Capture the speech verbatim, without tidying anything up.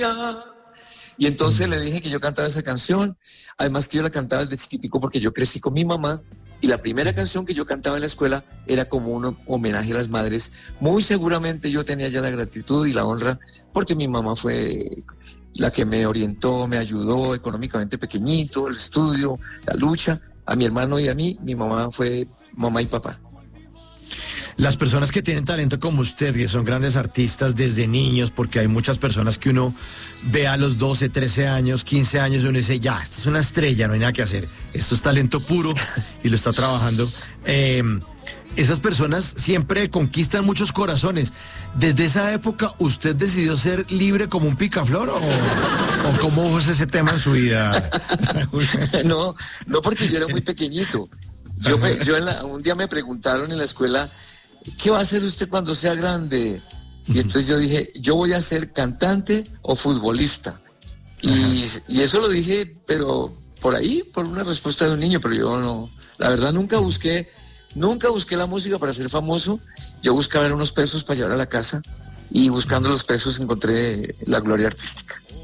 Y entonces le dije que yo cantaba esa canción, además que yo la cantaba desde chiquitico porque yo crecí con mi mamá, y la primera canción que yo cantaba en la escuela era como un homenaje a las madres. Muy seguramente yo tenía ya la gratitud y la honra porque mi mamá fue la que me orientó, me ayudó económicamente pequeñito, el estudio, la lucha. A mi hermano y a mí, mi mamá fue mamá y papá. Las personas que tienen talento como usted, que son grandes artistas desde niños, porque hay muchas personas que uno ve a los doce, trece años, quince años y uno dice, ya, esto es una estrella, no hay nada que hacer. Esto es talento puro y lo está trabajando. Eh, esas personas siempre conquistan muchos corazones. ¿Desde esa época usted decidió ser libre como un picaflor o, o cómo es ese tema en su vida? No, no porque yo era muy pequeñito. Yo, me, yo en la, un día me preguntaron en la escuela, ¿qué va a hacer usted cuando sea grande? Y entonces yo dije, yo voy a ser cantante o futbolista. Y, y eso lo dije, pero por ahí, por una respuesta de un niño, pero yo no, la verdad nunca busqué, nunca busqué la música para ser famoso. Yo buscaba unos pesos para llevar a la casa y buscando los pesos encontré la gloria artística.